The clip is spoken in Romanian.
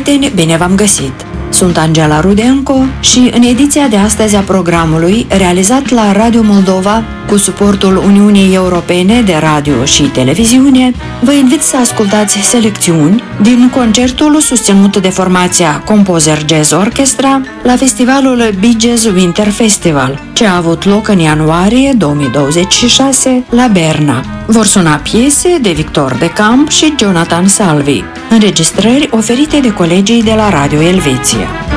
prieteni, bine v-am găsit! Sunt Angela Rudenco și în ediția de astăzi a programului, realizat la Radio Moldova cu suportul Uniunii Europene de Radio și Televiziune, vă invit să ascultați selecțiuni din concertul susținut de formația Composer Jazz Orchestra la festivalul Bee Jazz Winter Festival, ce a avut loc în ianuarie 2026 la Berna. Vor suna piese de Victor de Camp și Jonathan Salvi, înregistrări oferite de colegii de la Radio Elveția.